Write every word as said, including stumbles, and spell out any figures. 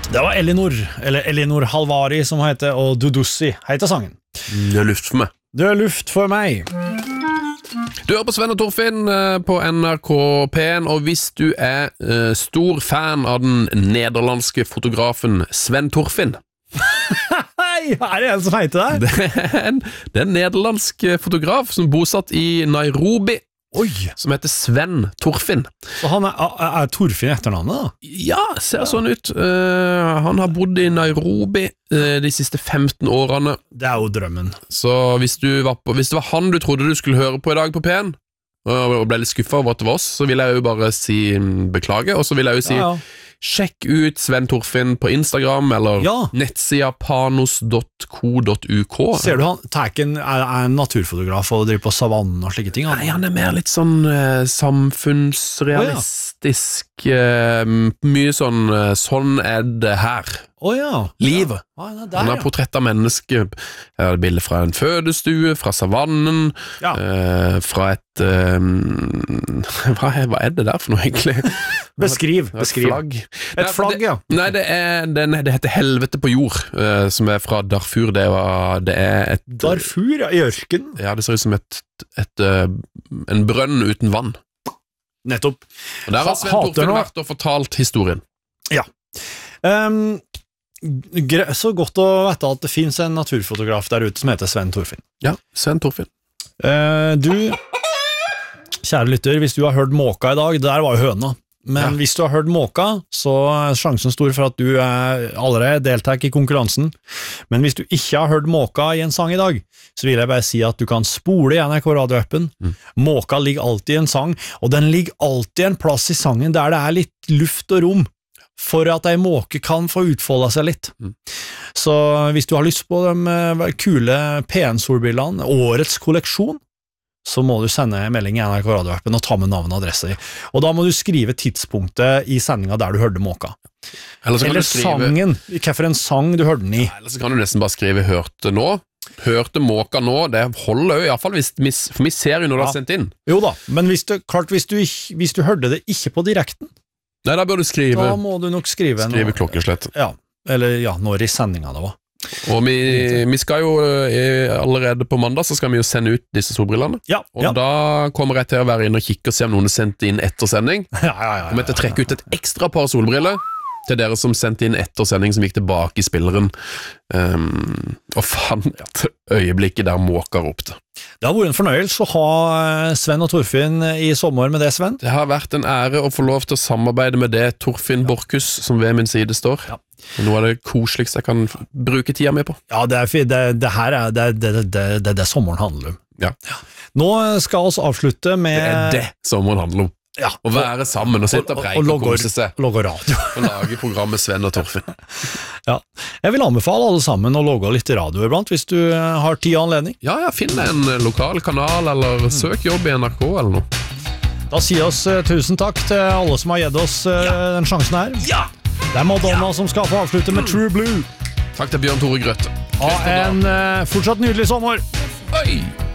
Det var Elinor, eller Elinor Halvari som heter, og Dudussi heter sangen. Det er luft for meg. Det er luft for meg. Du hører på Sven og Torfinn på N R K P en, og hvis du er uh, stor fan av den nederlandske fotografen Sven Torfinn Hei, er det en som heter det? Det er en, det er en nederlandsk fotograf som bosatt i Nairobi. Oi. Som heter Sven Torfinn. Så han er, er, er Torfinn etternavnet da? Ja, ser sånn ut. Uh, han har bodd i Nairobi uh, de siste femten årene. Det er jo drømmen. Så hvis, du var på, hvis det var han du trodde du skulle høre på i dag på P en, og ble litt skuffet over at det var oss, så vil jeg jo bare si beklage, og så vil jeg jo si ja, ja. Sjekk ut Sven Torfinn på Instagram, eller ja. nettsida panos dot co dot u k. Ser du han, Tæken er, er en naturfotograf og driver på savannen og slike ting? Han. Nei, han er mer litt sånn uh, samfunnsrealistisk, oh, ja. uh, mye sånn, uh, sånn er det her. Å oh, ja. Livet. Ja. Ah, der, han har ja. portrett av mennesker. Jeg har bilder fra en fødestue, fra savannen, ja. uh, fra et uh, hva, er, hva er det der for noe egentlig? Beskriv. Et beskriv. flagg. Et flagg, det, ja. Nei, det, er, det, det heter Helvete på jord, uh, som er fra Darfur. Det, var, det er et Darfur, ja, i ørken. Ja, det ser ut som et, et, uh, en brønn uten vann. Nettopp. Og der har Sven Torfinn vært og fortalt historien. Ja. Um, så godt å vite at det finnes en naturfotograf der ute som heter Sven Torfinn. Ja, Sven Torfinn. Uh, du, kjære lytter, hvis du har hørt måka i dag, der var jo høna. Men ja. hvis du har hørt måka, så er sjansen stor for at du er allerede deltaker i konkurransen. Men hvis du ikke har hørt måka i en sang i dag, så vil jeg bare si at du kan spole i N R K radioappen. Mm. Måka ligger alltid i en sang, og den ligger alltid en plass i sangen der det er litt luft og rom, for at ei måke kan få utfolde seg litt. Mm. Så hvis du har lyst på de kule P en-solbrillene, årets kolleksjon, så må du sende en melding i N R K radioappen og ta med navn og adresse. Og da må du skrive tidspunktet i sendinga der du hørte måka. Eller, Eller skrive... sangen, hvilken en sang du hørte den i. Eller så kan du nesten bare skrive hørte nå. Hørte måka nå, det holder jo i hvert fall, hvis, for vi ser jo når du ja. har sendt inn. Jo da, men hvis du, klart, hvis du, hvis du hørte det ikke på direkten, nei, da bør du skrive Da må du nok skrive Skrive klokkeslett. Ja, eller ja, når i sendinga det var. Og vi, vi skal jo allerede på mandag så skal vi jo sende ut disse solbrillene. Ja, og ja. da kommer jeg til å være inne og kikke og se om noen har sendt inn etter sending. Ja, ja, ja, ja, Kommer jeg til å trekke ut et ekstra par solbriller til dere som sendte inn etter sending, som gikk tilbake i spilleren um, og fant øyeblikket der måka ropte. Det har vært en fornøyelse å ha Sven og Torfinn i sommer med det, Sven. Det har vært en ære å få lov til å samarbeide med det Torfinn Borchhus, som ved min side står. Ja. Noe av det koseligste jeg kan bruke tida med på. Ja, det, er, det, det her er det, det, det, det, det sommeren handler om. Ja. Nå skal vi avslutte med... Det er det sommeren handler om. Ja, å være sammen og sitte og preike og, og, og kose seg og logge radio og lage programmet Sven og Torfinn. Ja, jeg vil anbefale alle sammen å logge litt radio iblant hvis du har tid og anledning. Ja, ja, finn en lokal kanal eller mm. søk jobb i N R K eller noe. Da sier oss uh, tusen takk til alle som har gitt oss uh, ja. den sjansen her. Ja. Det er Madonna ja. som skal få avslutte med True Blue. Takk til Bjørn Tore Grøtte. Ha en uh, fortsatt nydelig sommer. Oi!